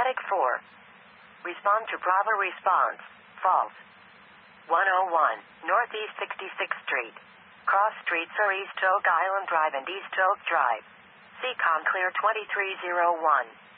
Take 4. Respond to Bravo response. False. 101, Northeast 66th Street. Cross streets are East Oak Island Drive and East Oak Drive. Seacom clear 2301.